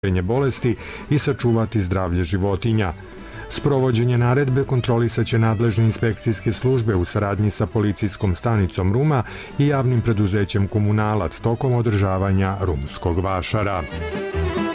bolesti i sačuvati zdravlje životinja. Sprovođenje naredbe kontrolisaće nadležne inspekcijske službe u saradnji sa policijskom stanicom Ruma i javnim preduzećem Komunalac tokom održavanja rumskog vašara.